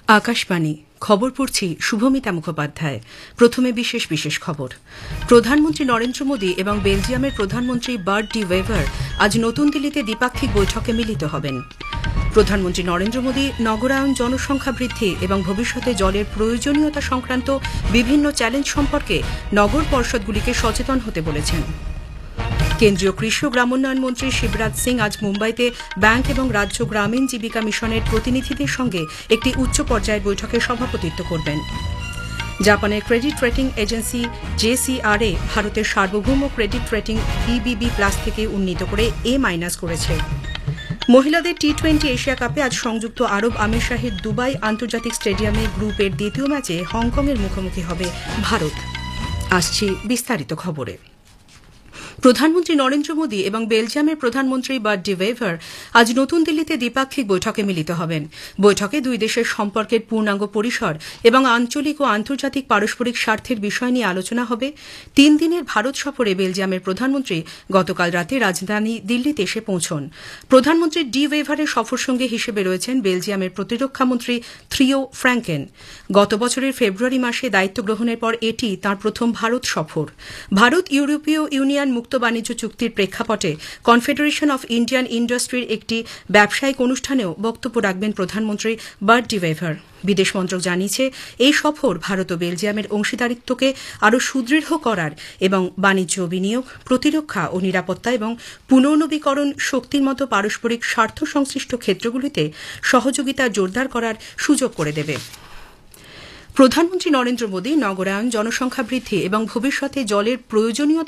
আকাশবাণী খবর পড়ছি শুভমিতা মুখোপাধ্যায়। প্রথমে বিশেষ বিশেষ খবর। প্রধানমন্ত্রী নরেন্দ্র মোদী এবং বেলজিয়ামের প্রধানমন্ত্রী বার্ট ডি ওয়েভার আজ নতুন দিল্লিতে দ্বিপাক্ষিক বৈঠকে মিলিত হবেন। প্রধানমন্ত্রী নরেন্দ্র মোদী নগরায়ন, জনসংখ্যা বৃদ্ধি এবং ভবিষ্যতে জলের প্রয়োজনীয়তা সংক্রান্ত বিভিন্ন চ্যালেঞ্জ সম্পর্কে নগর পর্ষদগুলিকে সচেতন হতে বলেছেন। কেন্দ্রীয় কৃষি ও গ্রামোন্নয়ন মন্ত্রী শিবরাজ সিং আজ মুম্বাইতে ব্যাংক এবং রাজ্য গ্রামীণ জীবিকা মিশনের প্রতিনিধিদের সঙ্গে একটি উচ্চ পর্যায়ের বৈঠকে সভাপতিত্ব করবেন। জাপানের ক্রেডিট রেটিং এজেন্সি জেসিআরএ ভারতের সার্বভৌম ক্রেডিট রেটিং BBB+ থেকে উন্নীত করে A- করেছে। মহিলাদের T20 এশিয়া কাপে আজ সংযুক্ত আরব আমিরশাহীর দুবাই আন্তর্জাতিক স্টেডিয়ামে গ্রুপের দ্বিতীয় ম্যাচে হংকংয়ের মুখোমুখি হবে ভারত। আসছি বিস্তারিত খবরে। প্রধানমন্ত্রী নরেন্দ্র মোদী এবং বেলজিয়ামের প্রধানমন্ত্রী বার্ট ডি ওয়েভার আজ নতুন দিল্লিতে দ্বিপাক্ষিক বৈঠকে মিলিত হবেন। বৈঠকে দুই দেশের সম্পর্কের পূর্ণাঙ্গ পরিসর এবং আঞ্চলিক ও আন্তর্জাতিক পারস্পরিক স্বার্থের বিষয় নিয়ে আলোচনা হবে। 3 দিনের ভারত সফরে বেলজিয়ামের প্রধানমন্ত্রী গতকাল রাতে রাজধানী দিল্লিতে এসে পৌঁছন। প্রধানমন্ত্রী ডি ওয়েভারের সফরসঙ্গী হিসেবে রয়েছেন বেলজিয়ামের প্রতিরক্ষামন্ত্রী থ্রিও ফ্র্যাঙ্কেন। গত বছরের ফেব্রুয়ারি মাসে দায়িত্ব গ্রহণের পর এটি তাঁর প্রথম ভারত সফর। ভারত ইউরোপীয় ইউনিয়ন মুক্ত বাণিজ্য চুক্তির প্রেক্ষাপটে কনফেডারেশন অফ ইন্ডিয়ান ইন্ডাস্ট্রির একটি ব্যবসায়িক অনুষ্ঠানেও বক্তব্য রাখবেন প্রধানমন্ত্রী বার্ট ডি ওয়েভার। বিদেশ মন্ত্রক জানিয়েছে, এই সফর ভারত ও বেলজিয়ামের অংশীদারিত্বকে আরও সুদৃঢ় করার এবং বাণিজ্য, বিনিয়োগ, প্রতিরক্ষা ও নিরাপত্তা এবং পুনর্নবীকরণ শক্তির মতো পারস্পরিক স্বার্থ সংশ্লিষ্ট ক্ষেত্রগুলিতে সহযোগিতা জোরদার করার সুযোগ করে দেবে। প্রধানমন্ত্রী নরেন্দ্র মোদী নগরায়ন, জনসংখ্যা বৃদ্ধি এবং ভবিষ্যতে জলের প্রয়োজনীয়তা